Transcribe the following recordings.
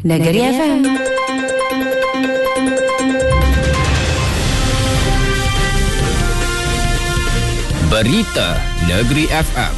Negeri FM. Berita Negeri FM.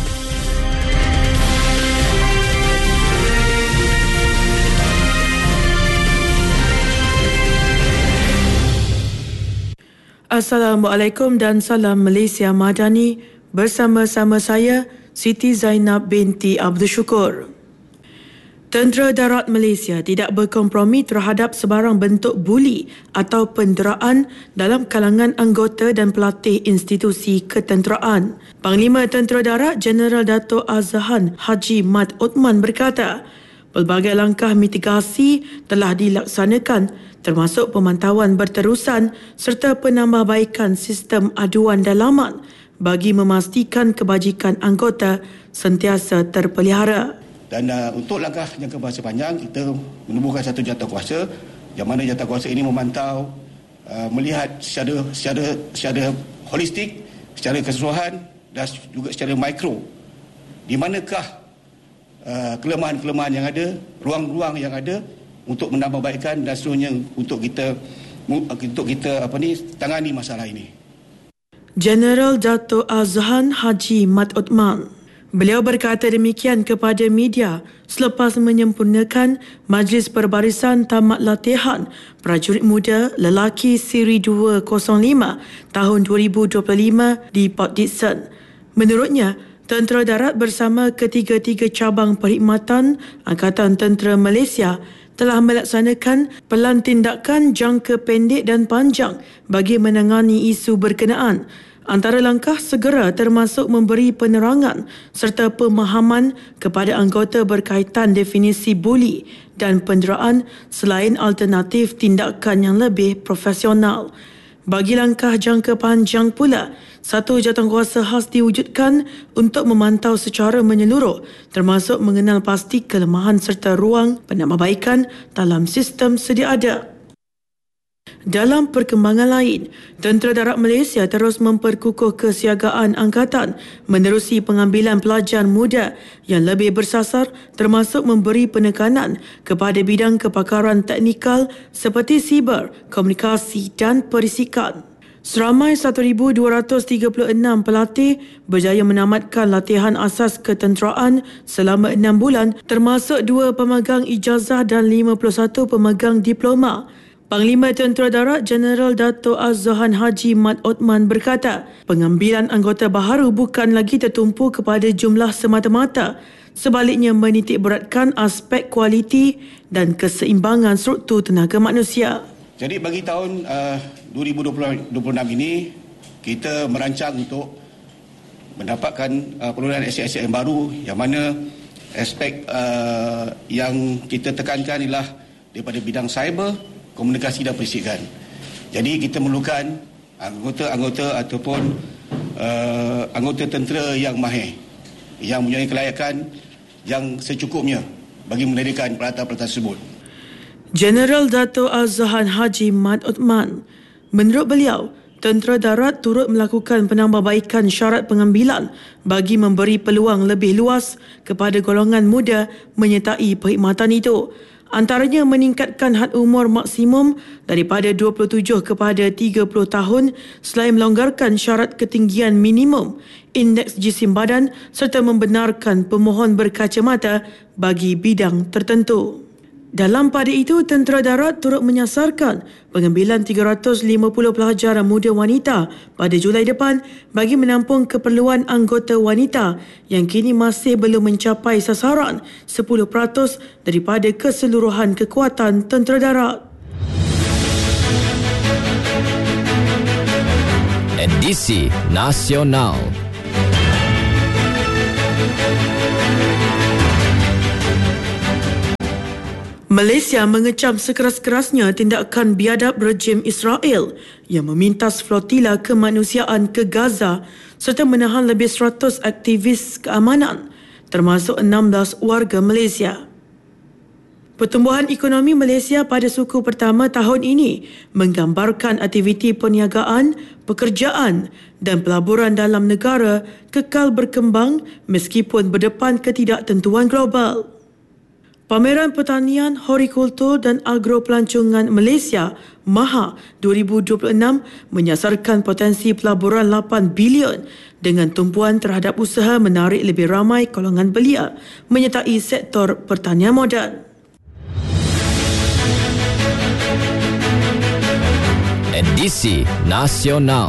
Assalamualaikum dan salam Malaysia Madani. Bersama-sama saya, Siti Zainab binti Abdul Syukur. Tentera Darat Malaysia tidak berkompromi terhadap sebarang bentuk buli atau penderaan dalam kalangan anggota dan pelatih institusi ketenteraan. Panglima Tentera Darat Jeneral Dato' Azzahan Haji Mat Othman berkata, pelbagai langkah mitigasi telah dilaksanakan termasuk pemantauan berterusan serta penambahbaikan sistem aduan dalaman bagi memastikan kebajikan anggota sentiasa terpelihara. Dan untuk langkah jangka masa panjang, kita menubuhkan satu jawatankuasa yang mana jawatankuasa ini memantau, melihat secara holistik, secara keseluruhan dan juga secara mikro. Di manakah kelemahan-kelemahan yang ada, ruang-ruang yang ada untuk menambahbaikkan dan seterusnya untuk kita tangani masalah ini. Jeneral Dato' Azzahan Haji Mat Othman. Beliau berkata demikian kepada media selepas menyempurnakan Majlis Perbarisan Tamat Latihan Prajurit Muda Lelaki Siri 205 tahun 2025 di Port Dickson. Menurutnya, Tentera Darat bersama ketiga-tiga cabang perkhidmatan Angkatan Tentera Malaysia telah melaksanakan pelan tindakan jangka pendek dan panjang bagi menangani isu berkenaan. Antara langkah segera termasuk memberi penerangan serta pemahaman kepada anggota berkaitan definisi buli dan penderaan selain alternatif tindakan yang lebih profesional. Bagi langkah jangka panjang pula, satu jawatankuasa khas diwujudkan untuk memantau secara menyeluruh termasuk mengenal pasti kelemahan serta ruang penambahbaikan dalam sistem sedia ada. Dalam perkembangan lain, Tentera Darat Malaysia terus memperkukuh kesiagaan angkatan menerusi pengambilan pelajar muda yang lebih bersasar termasuk memberi penekanan kepada bidang kepakaran teknikal seperti siber, komunikasi dan perisikan. Seramai 1,236 pelatih berjaya menamatkan latihan asas ketenteraan selama 6 bulan termasuk 2 pemegang ijazah dan 51 pemegang diploma. Panglima Tentera Darat Jeneral Dato' Azzahan Haji Mat Othman berkata, pengambilan anggota baharu bukan lagi tertumpu kepada jumlah semata-mata, sebaliknya menitikberatkan aspek kualiti dan keseimbangan struktur tenaga manusia. Jadi bagi tahun 2026 ini, kita merancang untuk mendapatkan penurunan aset-aset yang baru yang mana aspek yang kita tekankan ialah daripada bidang cyber, komunikasi dan perisikan. Jadi kita memerlukan anggota-anggota ataupun anggota tentera yang mahir, yang mempunyai kelayakan yang secukupnya bagi mendirikan peralatan-peralatan tersebut. Jeneral Dato' Azzahan Haji Mat Othman. Menurut beliau, Tentera Darat turut melakukan penambahbaikan syarat pengambilan bagi memberi peluang lebih luas kepada golongan muda menyertai perkhidmatan itu. Antaranya meningkatkan had umur maksimum daripada 27 kepada 30 tahun selain melonggarkan syarat ketinggian minimum, indeks jisim badan serta membenarkan pemohon berkacamata bagi bidang tertentu. Dalam pada itu, Tentera Darat turut menyasarkan pengambilan 350 pelajar muda wanita pada Julai depan bagi menampung keperluan anggota wanita yang kini masih belum mencapai sasaran 10% daripada keseluruhan kekuatan Tentera Darat. Edisi Nasional. Malaysia mengecam sekeras-kerasnya tindakan biadab rejim Israel yang memintas flotila kemanusiaan ke Gaza serta menahan lebih 100 aktivis keamanan, termasuk 16 warga Malaysia. Pertumbuhan ekonomi Malaysia pada suku pertama tahun ini menggambarkan aktiviti perniagaan, pekerjaan dan pelaburan dalam negara kekal berkembang meskipun berdepan ketidaktentuan global. Pameran Pertanian, Hortikultur dan Agropelancongan Malaysia MAHA 2026 menyasarkan potensi pelaburan 8 bilion dengan tumpuan terhadap usaha menarik lebih ramai golongan belia menyertai sektor pertanian moden. Edisi Nasional.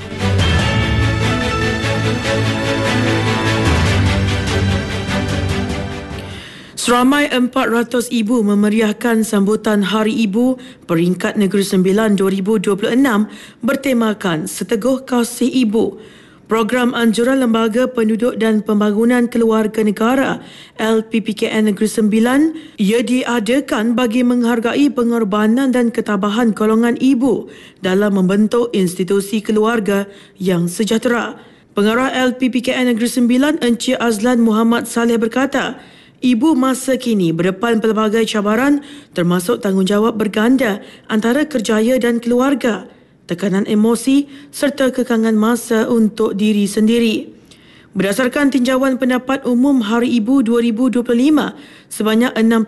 Seramai 400 ibu memeriahkan sambutan Hari Ibu Peringkat Negeri Sembilan 2026 bertemakan Seteguh Kasih Ibu. Program Anjuran Lembaga Penduduk dan Pembangunan Keluarga Negara LPPKN Negeri Sembilan ia diadakan bagi menghargai pengorbanan dan ketabahan golongan ibu dalam membentuk institusi keluarga yang sejahtera. Pengarah LPPKN Negeri Sembilan Encik Azlan Muhammad Saleh berkata, ibu masa kini berdepan pelbagai cabaran termasuk tanggungjawab berganda antara kerjaya dan keluarga, tekanan emosi serta kekangan masa untuk diri sendiri. Berdasarkan tinjauan pendapat umum Hari Ibu 2025, sebanyak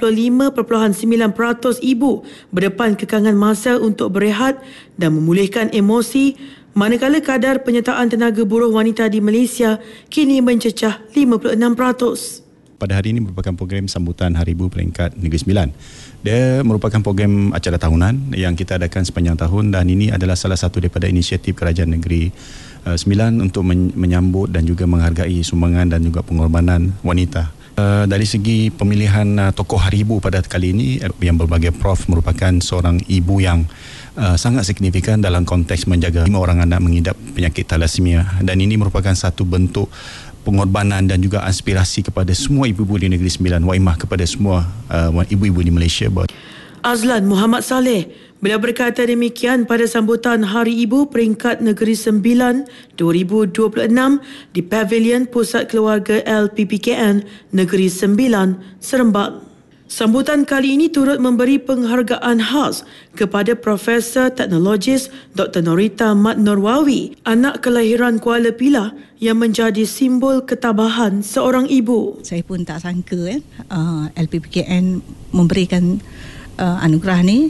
65.9% ibu berdepan kekangan masa untuk berehat dan memulihkan emosi, manakala kadar penyertaan tenaga buruh wanita di Malaysia kini mencecah 56%. Pada hari ini merupakan program sambutan Hari Ibu Peringkat Negeri Sembilan. Dia merupakan program acara tahunan yang kita adakan sepanjang tahun dan ini adalah salah satu daripada inisiatif Kerajaan Negeri Sembilan untuk menyambut dan juga menghargai sumbangan dan juga pengorbanan wanita. Dari segi pemilihan tokoh Hari Ibu pada kali ini, yang berbagai prof merupakan seorang ibu yang sangat signifikan dalam konteks menjaga 5 orang anak mengidap penyakit thalassemia, dan ini merupakan satu bentuk pengorbanan dan juga aspirasi kepada semua ibu-ibu di Negeri Sembilan, waimah kepada semua ibu-ibu di Malaysia. Azlan Muhammad Saleh, beliau berkata demikian pada sambutan Hari Ibu Peringkat Negeri Sembilan 2026 di Pavilion Pusat Keluarga LPPKN Negeri Sembilan, Seremban. Sambutan kali ini turut memberi penghargaan khas kepada Profesor Teknologis Dr. Norita Mat Norwawi, anak kelahiran Kuala Pilah yang menjadi simbol ketabahan seorang ibu. Saya pun tak sangka LPPKN memberikan anugerah ni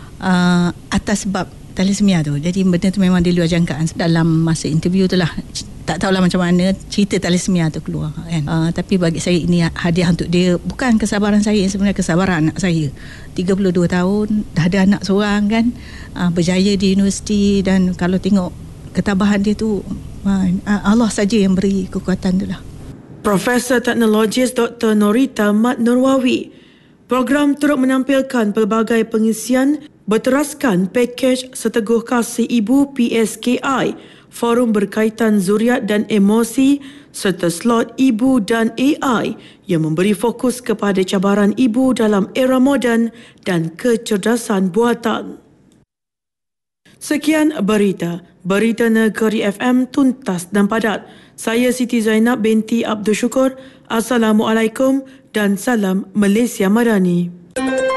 atas sebab thalassemia tu. Jadi benda tu memang di luar jangkaan. Dalam masa interview tu lah, tak tahulah macam mana cerita thalassemia tu keluar kan. Tapi bagi saya ini hadiah untuk dia. Bukan kesabaran saya, sebenarnya kesabaran anak saya. 32 tahun dah ada anak seorang kan, berjaya di universiti, dan kalau tengok ketabahan dia tu, Allah saja yang beri kekuatan tu lah. Profesor Teknologis Dr. Norita Mat Norwawi. Program turut menampilkan pelbagai pengisian berteraskan pakej Seteguh Kasih Ibu PSKI, forum berkaitan zuriat dan emosi serta slot ibu dan AI yang memberi fokus kepada cabaran ibu dalam era moden dan kecerdasan buatan. Sekian berita Negeri FM tuntas dan padat. Saya Siti Zainab binti Abdul Syukur. Assalamualaikum dan salam Malaysia Madani.